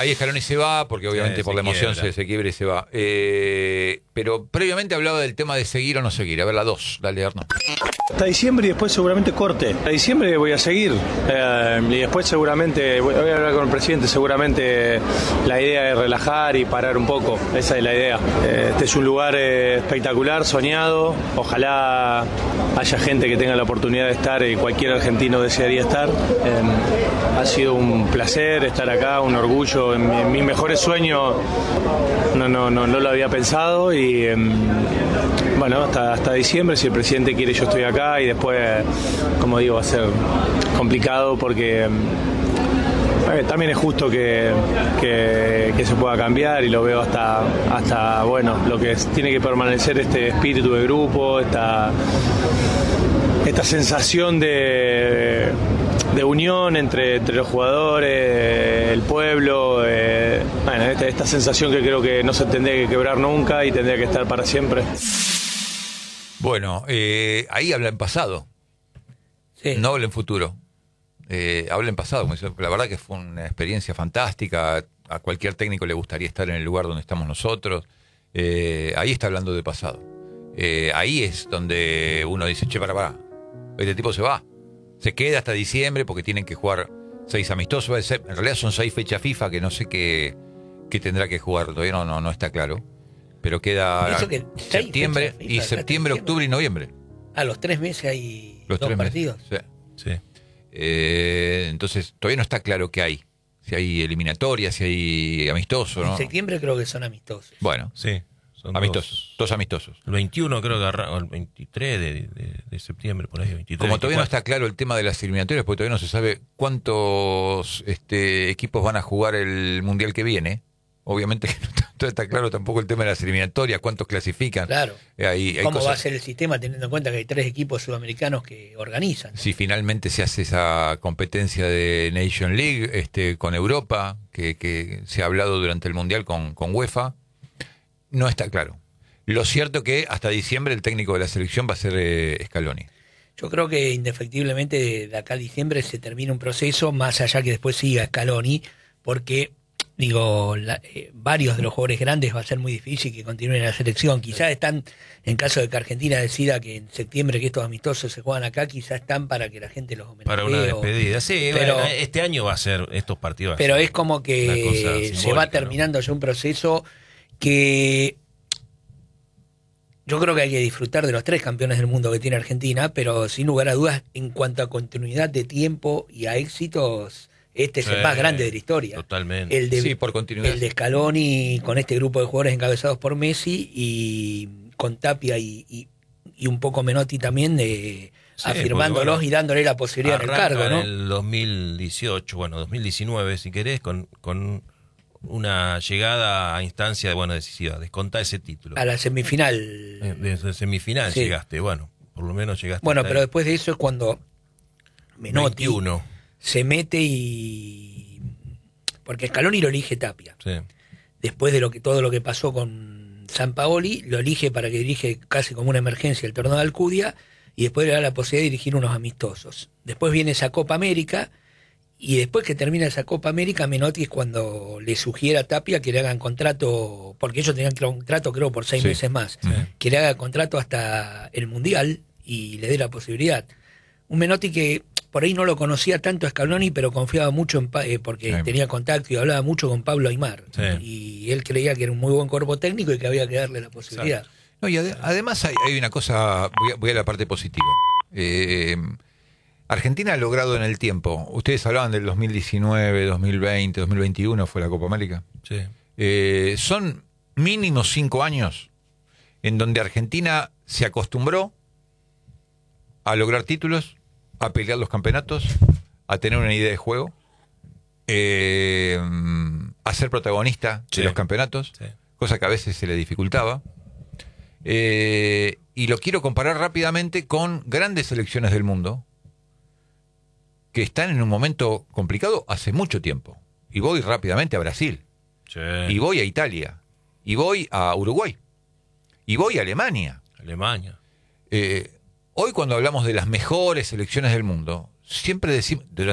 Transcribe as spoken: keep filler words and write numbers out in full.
ahí Scaloni se va, porque obviamente Sí, por se la emoción quiebra. se, se quiebra y se va. Eh, pero previamente hablaba del tema de seguir o no seguir. A ver, la dos, dale, Hernán. Hasta diciembre y después seguramente corte. Hasta diciembre voy a seguir eh, y después seguramente voy, voy a hablar con el presidente. Seguramente la idea es relajar y parar un poco. Esa es la idea. Eh, este es un lugar eh, espectacular, soñado. Ojalá haya gente que tenga la oportunidad de estar y cualquier argentino desearía estar. Eh, ha sido un placer estar acá, un orgullo. En, mi, en mis mejores sueños no, no, no, no lo había pensado y eh, bueno, hasta, hasta diciembre, si el presidente quiere, yo estoy acá y después, como digo, va a ser complicado porque eh, también es justo que, que, que se pueda cambiar y lo veo hasta, hasta bueno, lo que es, tiene que permanecer este espíritu de grupo, esta, esta sensación de, de unión entre, entre los jugadores, el pueblo, eh, bueno, esta, esta sensación que creo que no se tendría que quebrar nunca y tendría que estar para siempre. Bueno, eh, ahí habla en pasado, Sí. no habla en futuro. Eh, habla en pasado. La verdad que fue una experiencia fantástica. A cualquier técnico le gustaría estar en el lugar donde estamos nosotros. Eh, ahí está hablando de pasado. Eh, ahí es donde uno dice, che, para, para. Este tipo se va. Se queda hasta diciembre porque tienen que jugar seis amistosos. En realidad son seis fechas FIFA que no sé qué, qué tendrá que jugar. Todavía no, no, no está claro. Pero queda Eso que seis septiembre fechas FIFA, y hasta septiembre, diciembre. octubre y noviembre. A los tres meses hay Los dos tres partidos. meses. Sí. Sí. Eh, entonces, todavía no está claro qué hay. Si hay eliminatoria, si hay amistoso, En ¿no? septiembre creo que son amistosos. Bueno, Sí. Son amistosos, dos amistosos. El veintiuno creo que arranca, o el veintitrés de, de, de septiembre, por ahí, veintitrés. Como todavía no veinticuatro. está claro el tema de las eliminatorias, porque todavía no se sabe cuántos este, equipos van a jugar el Mundial que viene. Obviamente que no está, no está claro tampoco el tema de las eliminatorias, cuántos clasifican. Claro. Eh, hay- hay ¿Cómo cosas- va a ser el sistema teniendo en cuenta que hay tres equipos sudamericanos que organizan? Si finalmente se hace esa competencia de Nation League este, con Europa, que, que se ha hablado durante el Mundial con, con UEFA, no está claro. Lo cierto que hasta diciembre el técnico de la selección va a ser eh, Scaloni. Yo creo que indefectiblemente de acá a diciembre se termina un proceso, más allá que después siga Scaloni, porque digo, la, eh, varios de los jugadores grandes va a ser muy difícil que continúen en la selección. Quizás están, en caso de que Argentina decida que en septiembre que estos amistosos se juegan acá, quizás están para que la gente los homenajee. Para una o- despedida. Sí, pero- bueno, este año va a ser estos partidos. Pero es como una que cosa se simbólica, va ¿no? terminando ya un proceso que yo creo que hay que disfrutar de los tres campeones del mundo que tiene Argentina, pero sin lugar a dudas, en cuanto a continuidad de tiempo y a éxitos, este es el Sí, más grande de la historia. Totalmente. El de, Sí, por continuidad. el de Scaloni con este grupo de jugadores encabezados por Messi y con Tapia y, y, y un poco Menotti también de Sí, afirmándolos porque, bueno, y dándole la posibilidad en el Arranca cargo, ¿no? en el dos mil dieciocho, bueno, dos mil diecinueve, si querés, con, con una llegada a instancia de, bueno, decisiva, descontá ese título. A la semifinal. Eh, Desde semifinal Sí. llegaste, bueno, por lo menos llegaste. Bueno, hasta pero ahí. después de eso es cuando Menotti veintiuno, se mete y... Porque Scaloni lo elige Tapia. sí. Después de lo que todo lo que pasó con Sampaoli, lo elige para que dirige casi como una emergencia el torneo de Alcudia y después le da la posibilidad de dirigir unos amistosos. Después viene esa Copa América y después que termina esa Copa América, Menotti es cuando le sugiere a Tapia que le hagan contrato, porque ellos tenían contrato creo por seis Sí. meses más, Sí. que le haga contrato hasta el Mundial y le dé la posibilidad. Un Menotti que por ahí no lo conocía tanto a Scaloni, pero confiaba mucho en Pa- eh, porque Sí. tenía contacto y hablaba mucho con Pablo Aimar. Sí. Y él creía que era un muy buen cuerpo técnico y que había que darle la posibilidad. No, y ade- además hay, hay una cosa, voy a, voy a la parte positiva. Eh, Argentina ha logrado en el tiempo, ustedes hablaban del dos mil diecinueve, dos mil veinte, dos mil veintiuno fue la Copa América. Sí. Eh, son mínimo cinco años en donde Argentina se acostumbró a lograr títulos, a pelear los campeonatos, a tener una idea de juego, eh, a ser protagonista Sí. de los campeonatos, Sí. cosa que a veces se le dificultaba. Eh, y lo quiero comparar rápidamente con grandes selecciones del mundo que están en un momento complicado hace mucho tiempo. Y voy rápidamente a Brasil, Sí. y voy a Italia, y voy a Uruguay, y voy a Alemania. Alemania. Eh, hoy cuando hablamos de las mejores selecciones del mundo, siempre decimos,